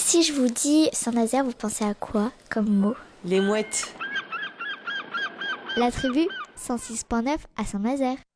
Si je vous dis Saint-Nazaire, vous pensez à quoi comme mot? Les mouettes. La tribu 106.9 à Saint-Nazaire.